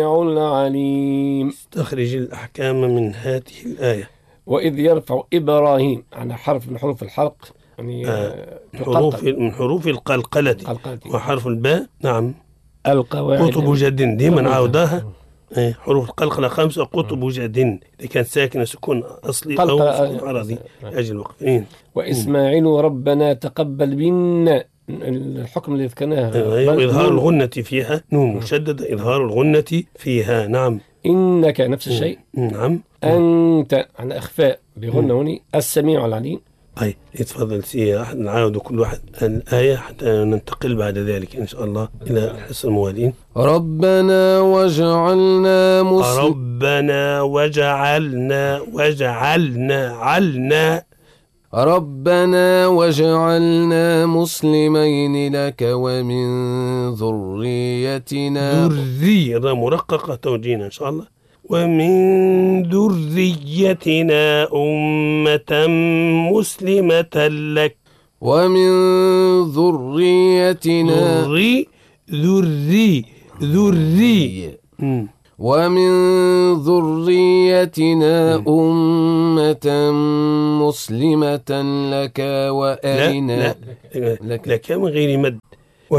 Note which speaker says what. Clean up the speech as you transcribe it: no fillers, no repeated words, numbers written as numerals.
Speaker 1: العليم.
Speaker 2: استخرج الأحكام من هذه الآية.
Speaker 1: وإذ يرفع إبراهيم على حرف من حروف الحلق، يعني
Speaker 2: من حروف القلقلة وحرف الباء. نعم.
Speaker 1: القواعد
Speaker 2: قطب جد ديما عوداها. حروف القلقلة 5. قطب جد إذا كانت ساكنة سكون أصلي أو سكون عرضي أجل الوقف.
Speaker 1: وإسماعيل ربنا تقبل منا، الحكم اللي ذكرناه.
Speaker 2: إظهار الغنة فيها نون مشددة، إظهار الغنة فيها. نعم.
Speaker 1: إنك نفس الشيء.
Speaker 2: نعم.
Speaker 1: أنت على إخفاء بغنة هوني. السميع العليم.
Speaker 2: أي تفضل سي أحد نعاود كل واحد الآية حتى ننتقل بعد ذلك إن شاء الله إلى الحصة الموالين.
Speaker 3: ربنا وجعلنا ربنا وجعلنا مسلمين لك ومن ذريتنا.
Speaker 2: ذرية مرققة توجينا إن شاء الله. ومن ذريتنا أمة مسلمة لك.
Speaker 3: ومن ذريتنا
Speaker 2: ذري
Speaker 3: ومن ذريتنا أمة مسلمة لك وأرنا
Speaker 2: لك من غير مد.